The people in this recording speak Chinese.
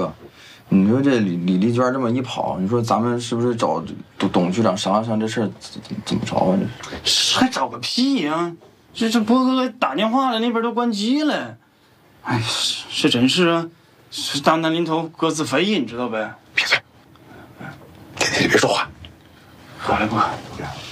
哥，你说这李丽娟这么一跑，你说咱们是不是找董局长商量商量这事儿怎么着啊？ 这还找个屁呀！这波哥打电话了，那边都关机了。哎，是真是啊，是大难临头各自飞，你知道呗？ 闭嘴！天天别说话。 好嘞，哥。